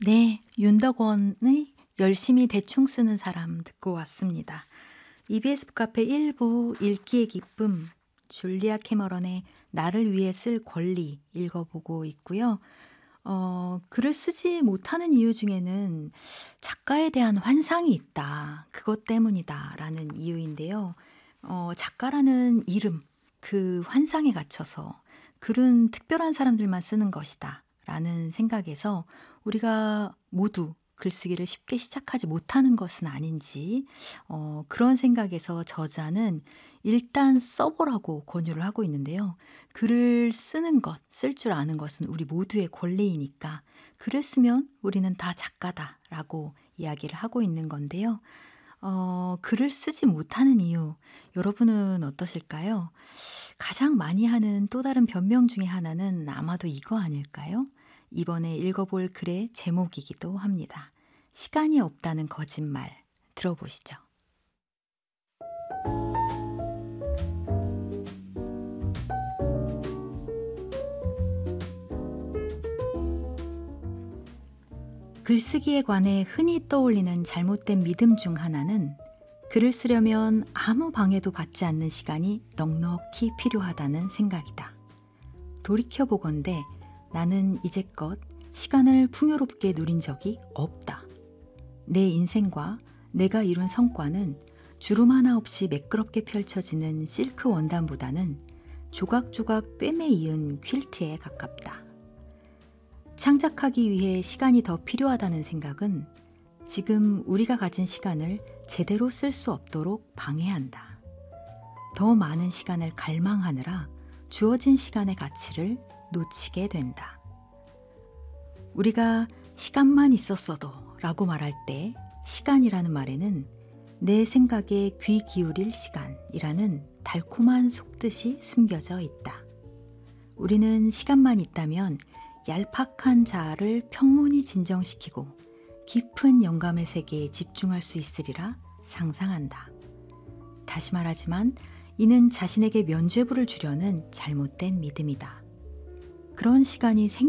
네, 윤덕원의 열심히 대충 쓰는 사람 듣고 왔습니다. EBS 북카페 1부 읽기의 기쁨, 줄리아 캐머런의 나를 위해 쓸 권리 읽어보고 있고요. 글을 쓰지 못하는 이유 중에는 작가에 대한 환상이 있다. 그것 때문이다. 라는 이유인데요. 작가라는 이름, 그 환상에 갇혀서 글은 특별한 사람들만 쓰는 것이다. 라는 생각에서 우리가 모두 글쓰기를 쉽게 시작하지 못하는 것은 아닌지, 그런 생각에서 저자는 일단 써보라고 권유를 하고 있는데요. 글을 쓰는 것, 쓸 줄 아는 것은 우리 모두의 권리이니까 글을 쓰면 우리는 다 작가다라고 이야기를 하고 있는 건데요. 글을 쓰지 못하는 이유, 여러분은 어떠실까요? 가장 많이 하는 또 다른 변명 중에 하나는 아마도 이거 아닐까요? 이번에 읽어볼 글의 제목이기도 합니다. 시간이 없다는 거짓말. 들어보시죠. 글쓰기에 관해 흔히 떠올리는 잘못된 믿음 중 하나는 글을 쓰려면 아무 방해도 받지 않는 시간이 넉넉히 필요하다는 생각이다. 돌이켜보건대 나는 이제껏 시간을 풍요롭게 누린 적이 없다. 내 인생과 내가 이룬 성과는 주름 하나 없이 매끄럽게 펼쳐지는 실크 원단보다는 조각조각 꿰매 이은 퀼트에 가깝다. 창작하기 위해 시간이 더 필요하다는 생각은 지금 우리가 가진 시간을 제대로 쓸 수 없도록 방해한다. 더 많은 시간을 갈망하느라 주어진 시간의 가치를 놓치게 된다. 우리가 시간만 있었어도 라고 말할 때 시간이라는 말에는 내 생각에 귀 기울일 시간이라는 달콤한 속뜻이 숨겨져 있다. 우리는 시간만 있다면 얄팍한 자아를 평온히 진정시키고 깊은 영감의 세계에 집중할 수 있으리라 상상한다. 다시 말하지만 이는 자신에게 면죄부를 주려는 잘못된 믿음이다. 그런 시간이